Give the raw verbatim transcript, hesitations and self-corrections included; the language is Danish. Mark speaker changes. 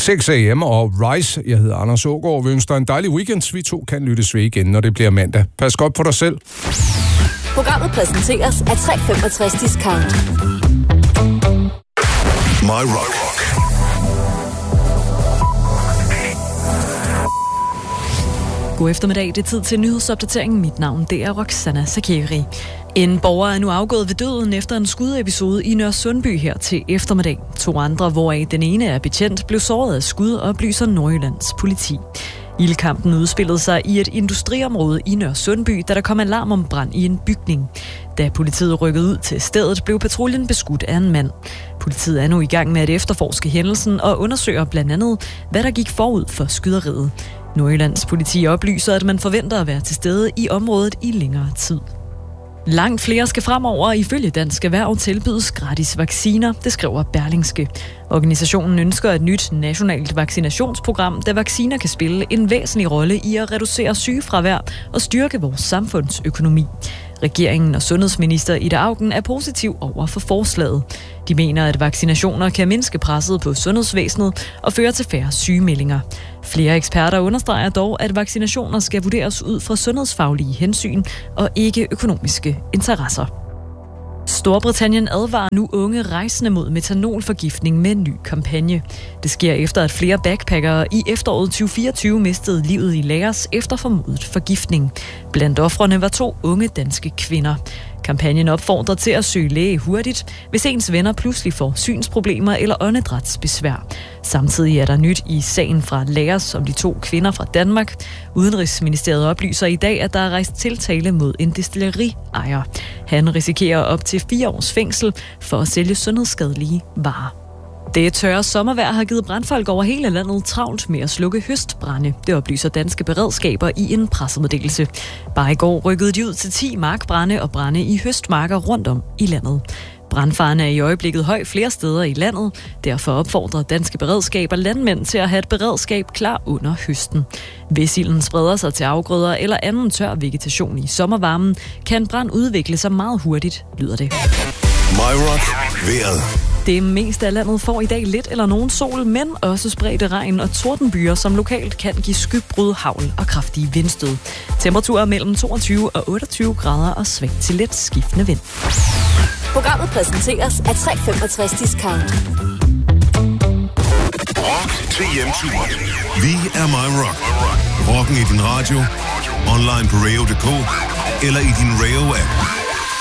Speaker 1: seks a m og Rise. Jeg hedder Anders Aagaard. Vi ønsker en dejlig weekend. Vi to kan lyttes ved igen, når det bliver mandag. Pas godt på dig selv.
Speaker 2: Programmet præsenteres af tre femogtres Discount.
Speaker 3: My Rock.
Speaker 4: God eftermiddag, det er tid til nyhedsopdateringen. Mit navn, det er Roxana Sakeri. En borger er nu afgået ved døden efter en skudepisode i Nørresundby her til eftermiddag. To andre, hvoraf den ene er betjent, blev såret af skud, oplyser Nordjyllands politi. Ildkampen udspillede sig i et industriområde i Nørresundby, da der kom alarm om brand i en bygning. Da politiet rykkede ud til stedet, blev patruljen beskudt af en mand. Politiet er nu i gang med at efterforske hændelsen og undersøger blandt andet, hvad der gik forud for skyderiet. Nordjyllands politi oplyser, at man forventer at være til stede i området i længere tid. Langt flere skal fremover ifølge Dansk Erhverv tilbydes gratis vacciner, det skriver Berlingske. Organisationen ønsker et nyt nationalt vaccinationsprogram, da vacciner kan spille en væsentlig rolle i at reducere sygefravær og styrke vores samfundsøkonomi. Regeringen og sundhedsminister Ida Auken er positiv over for forslaget. De mener, at vaccinationer kan mindske presset på sundhedsvæsenet og føre til færre sygemeldinger. Flere eksperter understreger dog, at vaccinationer skal vurderes ud fra sundhedsfaglige hensyn og ikke økonomiske interesser. Storbritannien advarer nu unge rejsende mod metanolforgiftning med en ny kampagne. Det sker efter, at flere backpackere i efteråret tyve fireogtyve mistede livet i Laos efter formodet forgiftning. Blandt ofrene var to unge danske kvinder. Kampagnen opfordrer til at søge læge hurtigt, hvis ens venner pludselig får synsproblemer eller åndedrætsbesvær. Samtidig er der nyt i sagen fra Laos om de to kvinder fra Danmark. Udenrigsministeriet oplyser i dag, at der er rejst tiltale mod en destilleriejer. Han risikerer op til fire års fængsel for at sælge sundhedsskadelige varer. Det tørre sommervejr har givet brandfolk over hele landet travlt med at slukke høstbrande. Det oplyser danske beredskaber i en pressemeddelelse. Bare i går rykkede de ud til ti markbrande og brande i høstmarker rundt om i landet. Brandfaren er i øjeblikket høj flere steder i landet. Derfor opfordrer danske beredskaber landmænd til at have et beredskab klar under høsten. Hvis ilden spreder sig til afgrøder eller anden tør vegetation i sommervarmen, kan brand udvikle sig meget hurtigt, lyder det.
Speaker 3: My Rock. Vejret.
Speaker 4: Det meste af landet får i dag lidt eller nogen sol, men også spredte regn og tordenbyer, som lokalt kan give skybrud, hagl og kraftige vindstød. Temperaturer mellem toogtyve og otteogtyve grader og svagt til let skiftende vind.
Speaker 2: Programmet præsenteres af tre femogtres Discount.
Speaker 3: Rock til hjemturen. Vi er My Rock. Rocken i din radio, online på radio punktum d k eller i din Radio-app.